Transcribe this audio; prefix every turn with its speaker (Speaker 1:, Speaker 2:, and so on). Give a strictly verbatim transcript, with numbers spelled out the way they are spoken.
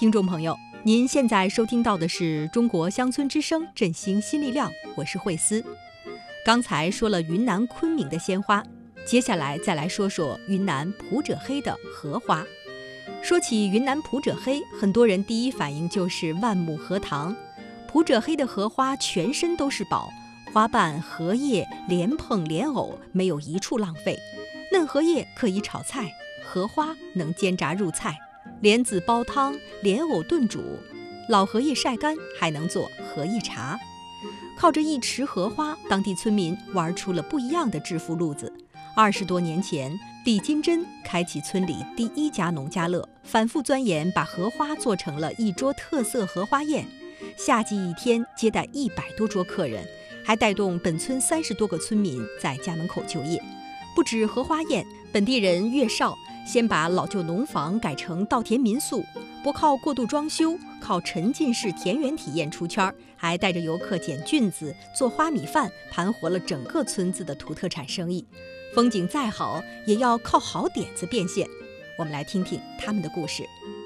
Speaker 1: 听众朋友，您现在收听到的是中国乡村之声振兴新力量，我是慧思。刚才说了云南昆明的鲜花，接下来再来说说云南普者黑的荷花。说起云南普者黑，很多人第一反应就是万木荷塘。普者黑的荷花全身都是宝，花瓣、荷叶连碰连藕，没有一处浪费。嫩荷叶可以炒菜，荷花能煎炸入菜，莲子煲汤，莲藕炖煮，老荷叶晒干还能做荷叶茶。靠着一池荷花，当地村民玩出了不一样的致富路子。二十多年前，李金珍开启村里第一家农家乐，反复钻研，把荷花做成了一桌特色荷花宴。夏季一天接待一百多桌客人，还带动本村三十多个村民在家门口就业。不止荷花宴，本地人岳少先把老旧农房改成稻田民宿，不靠过度装修，靠沉浸式田园体验出圈，还带着游客捡菌子、做花米饭，盘活了整个村子的土特产生意。风景再好，也要靠好点子变现。我们来听听他们的故事。